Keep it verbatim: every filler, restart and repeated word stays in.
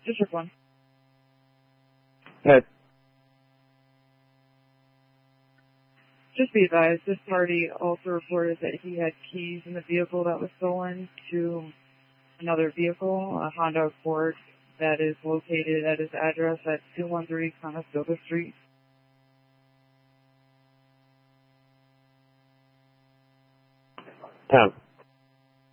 District one. Head. Just be advised, this party also reported that he had keys in the vehicle that was stolen to another vehicle, a Honda Accord, that is located at his address at two one three Conestoga Street. Ten.